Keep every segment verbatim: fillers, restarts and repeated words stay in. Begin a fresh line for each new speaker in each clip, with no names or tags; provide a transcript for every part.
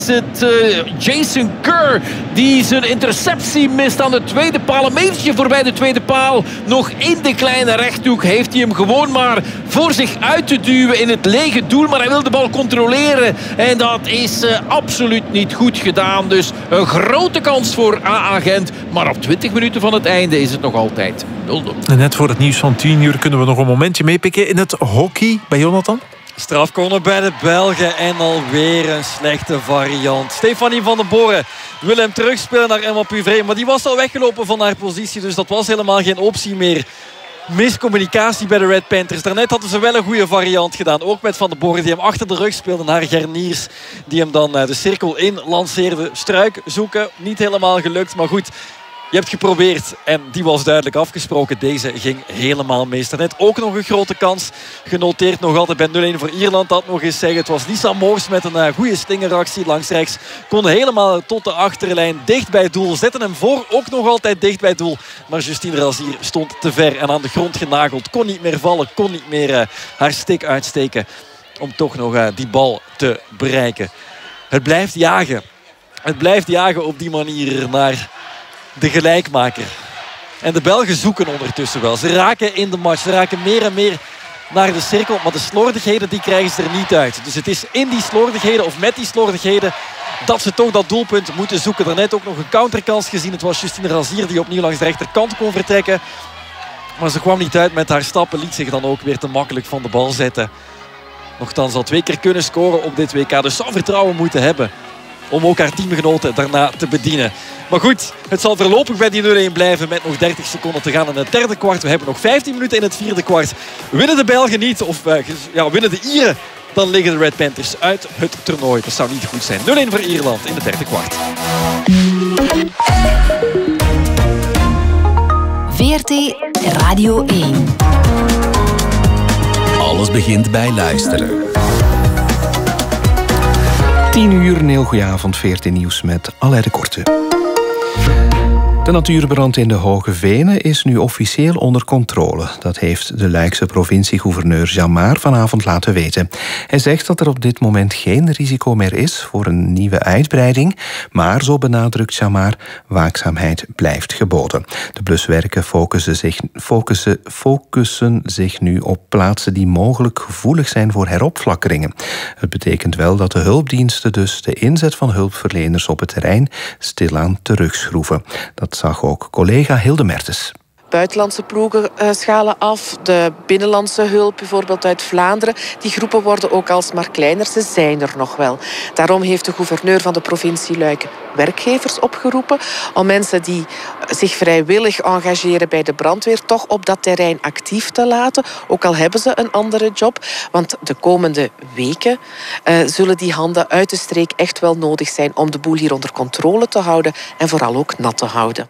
Is het uh, Jason Kerr die zijn interceptie mist aan de tweede paal. Een metertje voorbij de tweede paal. Nog in de kleine rechthoek heeft hij hem gewoon maar voor zich uit te duwen in het lege doel. Maar hij wil de bal controleren. En dat is uh, absoluut niet goed gedaan. Dus een grote kans voor A A Gent. Maar op twintig minuten van het einde is het nog altijd nul nul.
En net voor het nieuws van tien uur kunnen we nog een momentje meepikken in het hockey bij Jonathan.
Strafcorner bij de Belgen en alweer een slechte variant. Stefanie van den Borre wil hem terugspelen naar Emma Puvray, maar die was al weggelopen van haar positie, dus dat was helemaal geen optie meer. Miscommunicatie bij de Red Panthers. Daarnet hadden ze wel een goede variant gedaan. Ook met Van den Borre die hem achter de rug speelde naar Gerniers. Die hem dan de cirkel in lanceerde. Struik zoeken. Niet helemaal gelukt. Maar goed, je hebt geprobeerd en die was duidelijk afgesproken. Deze ging helemaal mis. Daarnet ook nog een grote kans. Genoteerd nog altijd bij nul-een voor Ierland. Dat nog eens zeggen. Het was Lisa Moors met een uh, goede slingeractie langs rechts. Kon helemaal tot de achterlijn. Dicht bij het doel. Zetten hem voor. Ook nog altijd dicht bij het doel. Maar Justine Razier stond te ver en aan de grond genageld. Kon niet meer vallen. Kon niet meer uh, haar stick uitsteken. Om toch nog uh, die bal te bereiken. Het blijft jagen. Het blijft jagen op die manier naar de gelijkmaker. En de Belgen zoeken ondertussen wel. Ze raken in de match. Ze raken meer en meer naar de cirkel. Maar de slordigheden die krijgen ze er niet uit. Dus het is in die slordigheden of met die slordigheden dat ze toch dat doelpunt moeten zoeken. Daarnet ook nog een counterkans gezien. Het was Justine Razier die opnieuw langs de rechterkant kon vertrekken. Maar ze kwam niet uit met haar stappen. Liet zich dan ook weer te makkelijk van de bal zetten. Nochtans al twee keer kunnen scoren op dit W K. Dus zou vertrouwen moeten hebben om ook haar teamgenoten daarna te bedienen. Maar goed, het zal voorlopig bij die nul-een blijven met nog dertig seconden te gaan in het derde kwart. We hebben nog vijftien minuten in het vierde kwart. Winnen de Belgen niet, of uh, ja, winnen de Ieren, dan liggen de Red Panthers uit het toernooi. Dat zou niet goed zijn. nul-een voor Ierland in het derde kwart.
V R T Radio één.
Alles begint bij luisteren.
tien uur, een heel goeie avond, V R T Nieuws met Alain de Korte. De natuurbrand in de Hoge Venen is nu officieel onder controle. Dat heeft de Luikse provincie-gouverneur Jean Maar vanavond laten weten. Hij zegt dat er op dit moment geen risico meer is voor een nieuwe uitbreiding, maar, zo benadrukt Jean Maar, waakzaamheid blijft geboden. De bluswerken focussen zich, focussen, focussen zich nu op plaatsen die mogelijk gevoelig zijn voor heropflakkeringen. Het betekent wel dat de hulpdiensten dus de inzet van hulpverleners op het terrein stilaan terugschroeven. Dat zag ook collega Hilde Mertens.
Buitenlandse ploegen uh, schalen af. De binnenlandse hulp, bijvoorbeeld uit Vlaanderen. Die groepen worden ook alsmaar kleiner. Ze zijn er nog wel. Daarom heeft de gouverneur van de provincie Luik werkgevers opgeroepen om mensen die zich vrijwillig engageren bij de brandweer toch op dat terrein actief te laten. Ook al hebben ze een andere job. Want de komende weken uh, zullen die handen uit de streek echt wel nodig zijn om de boel hier onder controle te houden en vooral ook nat te houden.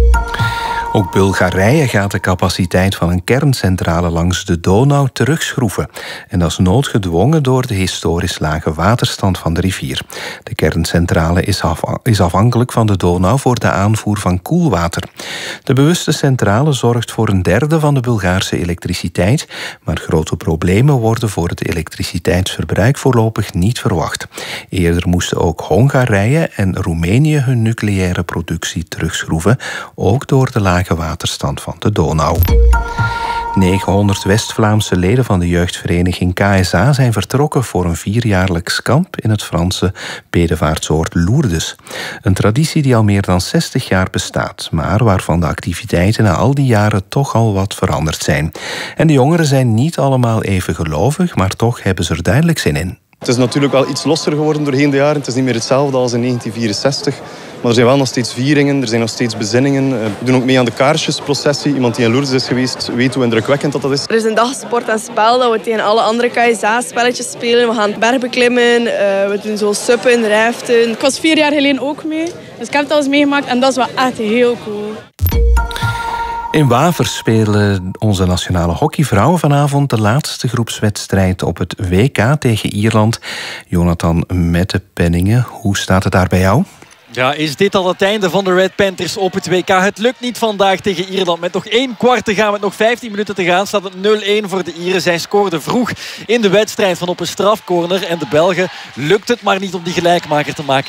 Ook Bulgarije gaat de capaciteit van een kerncentrale langs de Donau terugschroeven. En dat is noodgedwongen door de historisch lage waterstand van de rivier. De kerncentrale is, af, is afhankelijk van de Donau voor de aanvoer van koelwater. De bewuste centrale zorgt voor een derde van de Bulgaarse elektriciteit, maar grote problemen worden voor het elektriciteitsverbruik voorlopig niet verwacht. Eerder moesten ook Hongarije en Roemenië hun nucleaire productie terugschroeven, ook door de lage waterstand van de Donau. negenhonderd West-Vlaamse leden van de jeugdvereniging K S A zijn vertrokken voor een vierjaarlijks kamp in het Franse bedevaartsoord Lourdes. Een traditie die al meer dan zestig jaar bestaat, maar waarvan de activiteiten na al die jaren toch al wat veranderd zijn. En de jongeren zijn niet allemaal even gelovig, maar toch hebben ze er duidelijk zin in.
Het is natuurlijk wel iets losser geworden doorheen de jaren. Het is niet meer hetzelfde als in negentien vierenzestig. Maar er zijn wel nog steeds vieringen, er zijn nog steeds bezinningen. We doen ook mee aan de kaarsjesprocessie. Iemand die in Lourdes is geweest weet hoe indrukwekkend dat is.
Er is een dag sport en spel dat we tegen alle andere K S A-spelletjes spelen. We gaan bergbeklimmen, uh, we doen zo suppen, raften.
Ik was vier jaar geleden ook mee, dus ik heb het al eens meegemaakt en dat is wel echt heel cool.
In Waver spelen onze nationale hockeyvrouwen vanavond de laatste groepswedstrijd op het W K tegen Ierland. Jonathan Mettepenningen, hoe staat het daar bij jou?
Ja, is dit al het einde van de Red Panthers op het W K? Het lukt niet vandaag tegen Ierland. Met nog één kwart te gaan, met nog vijftien minuten te gaan, staat het nul-één voor de Ieren. Zij scoorden vroeg in de wedstrijd van op een strafcorner. En de Belgen lukt het maar niet om die gelijkmaker te maken.